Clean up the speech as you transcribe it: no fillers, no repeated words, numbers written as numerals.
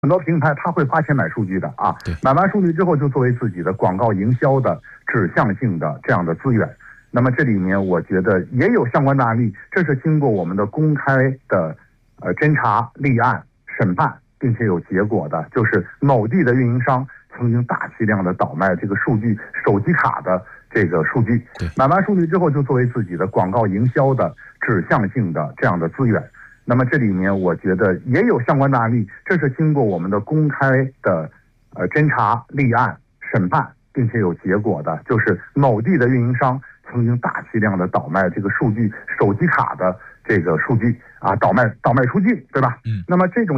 很多平台他会花钱买数据的啊，买完数据之后就作为自己的广告营销的指向性的这样的资源。那么这里面我觉得也有相关的案例，这是经过我们的公开的侦查、立案、审判，并且有结果的，就是某地的运营商曾经大批量的倒卖这个数据手机卡的这个数据，买完数据之后就作为自己的广告营销的指向性的这样的资源。那么这里面我觉得也有相关的案例，这是经过我们的公开的侦查、立案、审判，并且有结果的，就是某地的运营商曾经大批量的倒卖这个数据手机卡的这个数据啊，倒卖出境，对吧？那么这种